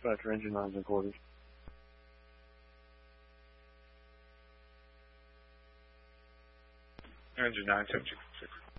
Dispatcher, engine 9's in quarters. Engine 9, 726.